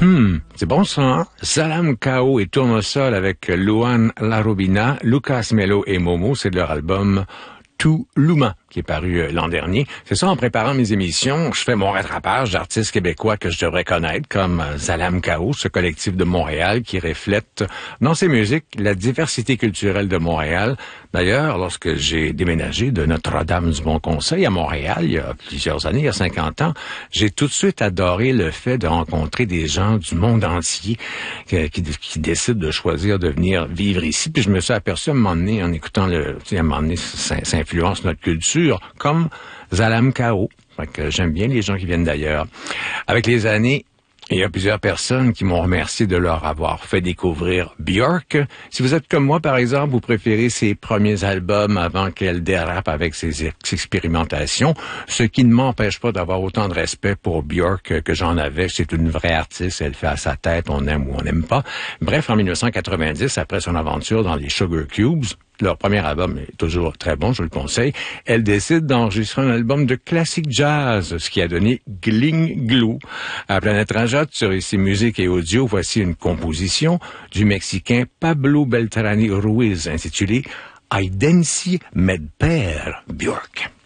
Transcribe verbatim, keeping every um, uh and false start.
Hmm, c'est bon ça, hein? Salam Kao et Tournesol avec Luan Larobina, Lucas Melo et Momo, c'est de leur album Tout Luma, qui est paru euh, l'an dernier. C'est ça, en préparant mes émissions, je fais mon rattrapage d'artistes québécois que je devrais connaître, comme euh, Salam Kao, ce collectif de Montréal qui reflète dans ses musiques la diversité culturelle de Montréal. D'ailleurs, lorsque j'ai déménagé de Notre-Dame-du-Bon-Conseil à Montréal, il y a plusieurs années, il y a cinquante ans, j'ai tout de suite adoré le fait de rencontrer des gens du monde entier qui, qui, qui décident de choisir de venir vivre ici. Puis je me suis aperçu à un moment donné, en écoutant le, tu sais, à un moment donné, ça, ça influence notre culture, comme Salam Kao. Fait que j'aime bien les gens qui viennent d'ailleurs. Avec les années, il y a plusieurs personnes qui m'ont remercié de leur avoir fait découvrir Björk. Si vous êtes comme moi, par exemple, vous préférez ses premiers albums avant qu'elle dérape avec ses expérimentations, ce qui ne m'empêche pas d'avoir autant de respect pour Björk que j'en avais. C'est une vraie artiste, elle fait à sa tête, on aime ou on n'aime pas. Bref, en dix-neuf cent quatre-vingt-dix, après son aventure dans les Sugar Cubes, leur premier album est toujours très bon, je le conseille. Elle décide d'enregistrer un album de classique jazz, ce qui a donné Gling Glou. À Planète Rajot, sur ici Musique et Audio, voici une composition du Mexicain Pablo Beltrami Ruiz, intitulée Aidensi Medper Björk.